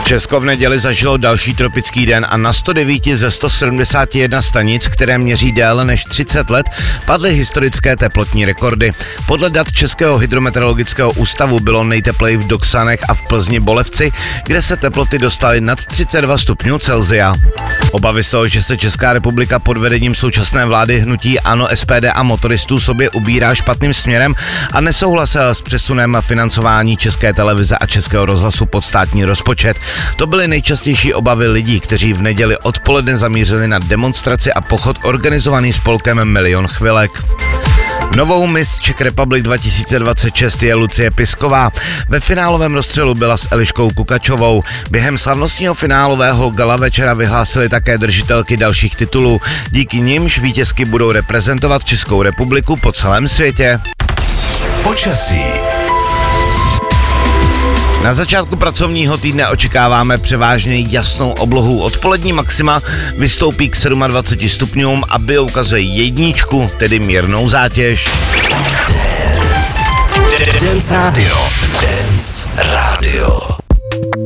Česko v neděli zažilo další tropický den a na 109 ze 171 stanic, které měří déle než 30 let, padly historické teplotní rekordy. Podle dat Českého hydrometeorologického ústavu bylo nejtepleji v Doksanech a v Plzni Bolevci, kde se teploty dostaly nad 32 stupňů Celsia. Obavy z toho, že se Česká republika pod vedením současné vlády hnutí ANO, SPD a motoristů sobě ubírá špatným směrem a nesouhlas s přesunem financování České televize a Českého rozhlasu pod státní rozpočet. To byly nejčastější obavy lidí, kteří v neděli odpoledne zamířili na demonstraci a pochod organizovaný spolkem Milion chvilek. Novou Miss Czech Republic 2026 je Lucie Pisková. Ve finálovém rozstřelu byla s Eliškou Kukačovou. Během slavnostního finálového gala večera vyhlásili také držitelky dalších titulů. Díky nimž vítězky budou reprezentovat Českou republiku po celém světě. Počasí. Na začátku pracovního týdne očekáváme převážně jasnou oblohu. Odpolední maxima vystoupí k 27 stupňům a bio ukazuje jedničku, tedy mírnou zátěž. Dance Radio.